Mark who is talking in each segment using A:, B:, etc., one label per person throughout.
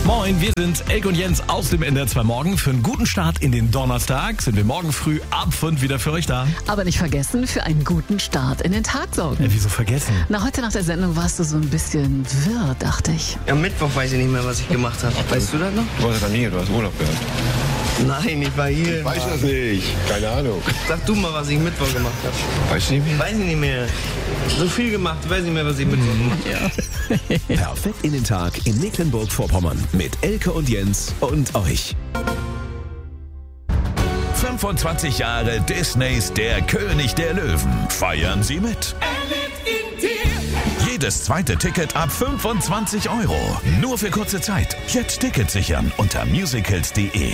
A: Moin, wir sind Elke und Jens aus dem NDR 2 Morgen. Für einen guten Start in den Donnerstag sind wir morgen früh ab 5 wieder für euch da.
B: Aber nicht vergessen, für einen guten Start in den Tag sorgen.
A: Wieso vergessen?
B: Heute nach der Sendung warst du so ein bisschen wirr, dachte ich.
C: Am Mittwoch weiß ich nicht mehr, was ich gemacht habe. Weißt du das noch?
D: Du warst ja nie, du hast Urlaub gehabt.
C: Nein, ich war hier.
D: Ich weiß das nicht, keine Ahnung.
C: Sag du mal, was ich Mittwoch gemacht habe.
D: Weißt du nicht mehr?
C: Weiß ich nicht mehr. So viel gemacht, weiß nicht mehr, was ich Mittwoch gemacht habe.
E: Perfekt in den Tag in Mecklenburg-Vorpommern mit Elke und Jens und euch.
F: 25 Jahre Disneys Der König der Löwen. Feiern Sie mit. Jedes zweite Ticket ab 25 €. Nur für kurze Zeit. Jetzt Ticket sichern unter musicals.de.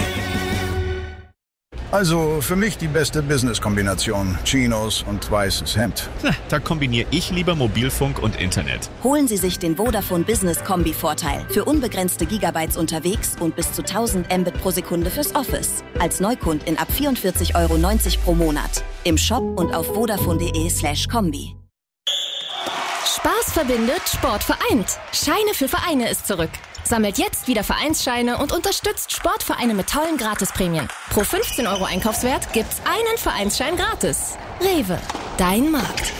G: Also für mich die beste Business-Kombination. Chinos und weißes Hemd.
H: Da kombiniere ich lieber Mobilfunk und Internet.
I: Holen Sie sich den Vodafone Business Kombi-Vorteil. Für unbegrenzte Gigabytes unterwegs und bis zu 1000 Mbit pro Sekunde fürs Office. Als Neukundin ab 44,90 € pro Monat. Im Shop und auf vodafone.de/kombi.
J: Spaß verbindet, Sport vereint. Scheine für Vereine ist zurück. Sammelt jetzt wieder Vereinsscheine und unterstützt Sportvereine mit tollen Gratisprämien. Pro 15 € Einkaufswert gibt's einen Vereinsschein gratis. Rewe, dein Markt.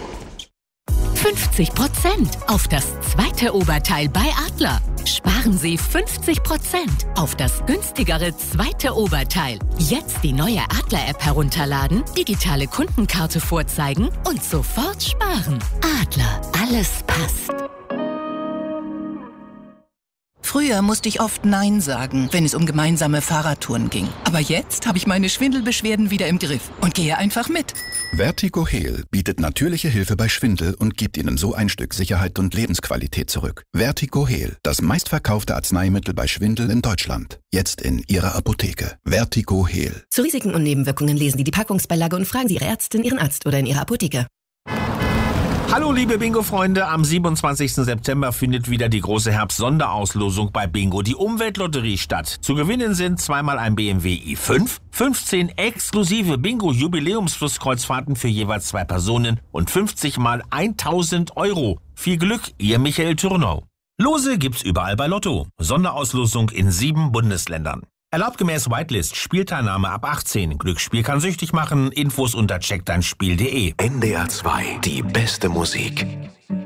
K: 50% auf das zweite Oberteil bei Adler. Sparen Sie 50% auf das günstigere zweite Oberteil. Jetzt die neue Adler-App herunterladen, digitale Kundenkarte vorzeigen und sofort sparen. Adler, alles passt.
L: Früher musste ich oft Nein sagen, wenn es um gemeinsame Fahrradtouren ging. Aber jetzt habe ich meine Schwindelbeschwerden wieder im Griff und gehe einfach mit.
M: Vertigo Heal bietet natürliche Hilfe bei Schwindel und gibt Ihnen so ein Stück Sicherheit und Lebensqualität zurück. Vertigo Heal, das meistverkaufte Arzneimittel bei Schwindel in Deutschland. Jetzt in Ihrer Apotheke. Vertigo Heal.
N: Zu Risiken und Nebenwirkungen lesen Sie die Packungsbeilage und fragen Sie Ihre Ärztin, Ihren Arzt oder in Ihrer Apotheke.
H: Hallo liebe Bingo-Freunde, am 27. September findet wieder die große Herbst-Sonderauslosung bei Bingo, die Umweltlotterie, statt. Zu gewinnen sind zweimal ein BMW i5, 15 exklusive Bingo-Jubiläumsflusskreuzfahrten für jeweils 2 Personen und 50 mal 1.000 €. Viel Glück, Ihr Michael Thürnau. Lose gibt's überall bei Lotto. Sonderauslosung in 7 Bundesländern. Erlaubt gemäß Whitelist, Spielteilnahme ab 18. Glücksspiel kann süchtig machen. Infos unter checkdeinspiel.de.
E: NDR 2, die beste Musik.